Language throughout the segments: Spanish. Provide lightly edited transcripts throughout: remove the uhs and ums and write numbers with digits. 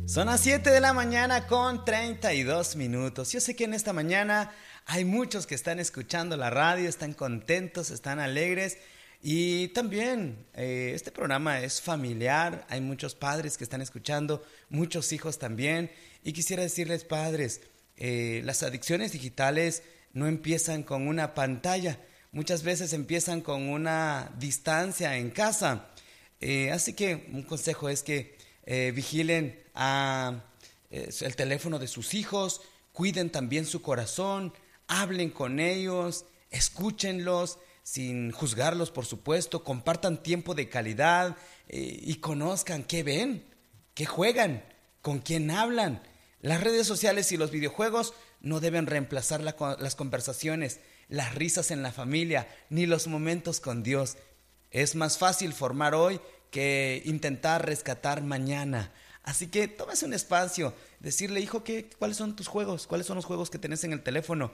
Son las 7 de la mañana con 32 minutos. Yo sé que en esta mañana hay muchos que están escuchando la radio, están contentos, están alegres. Y también este programa es familiar, hay muchos padres que están escuchando, muchos hijos también. Y quisiera decirles, padres, las adicciones digitales no empiezan con una pantalla, muchas veces empiezan con una distancia en casa. Así que un consejo es que vigilen el teléfono de sus hijos, cuiden también su corazón, hablen con ellos, escúchenlos sin juzgarlos, por supuesto, compartan tiempo de calidad y conozcan qué ven, qué juegan, con quién hablan. Las redes sociales y los videojuegos no deben reemplazar las conversaciones, las risas en la familia, ni los momentos con Dios. Es más fácil formar hoy que intentar rescatar mañana. Así que tómese un espacio, decirle, hijo, ¿cuáles son tus juegos? ¿Cuáles son los juegos que tenés en el teléfono?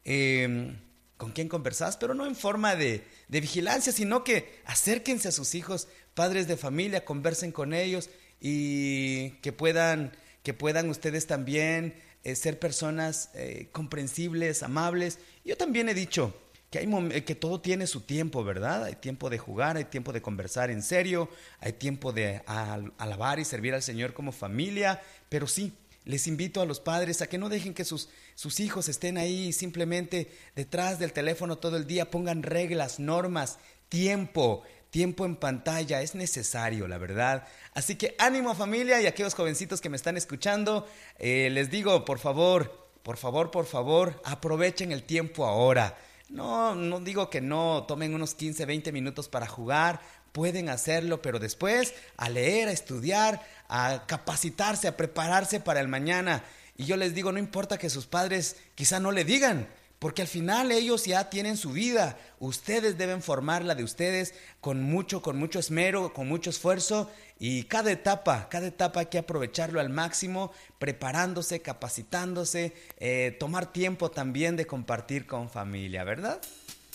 ¿Con quién conversás? Pero no en forma de vigilancia, sino que acérquense a sus hijos, padres de familia, conversen con ellos y que puedan ustedes también ser personas comprensibles, amables. Yo también he dicho que todo tiene su tiempo, ¿verdad? Hay tiempo de jugar, hay tiempo de conversar en serio, hay tiempo de alabar y servir al Señor como familia, pero sí, les invito a los padres a que no dejen que sus hijos estén ahí simplemente detrás del teléfono todo el día. Pongan reglas, normas, tiempo en pantalla, es necesario, la verdad. Así que ánimo, familia, y a aquellos jovencitos que me están escuchando, les digo, por favor, aprovechen el tiempo ahora. No digo que no tomen unos 15, 20 minutos para jugar, pueden hacerlo, pero después a leer, a estudiar, a capacitarse, a prepararse para el mañana. Y yo les digo, no importa que sus padres quizá no le digan, porque al final ellos ya tienen su vida. Ustedes deben formar la de ustedes con mucho esmero, con mucho esfuerzo. Y cada etapa hay que aprovecharlo al máximo, preparándose, capacitándose, tomar tiempo también de compartir con familia, ¿verdad?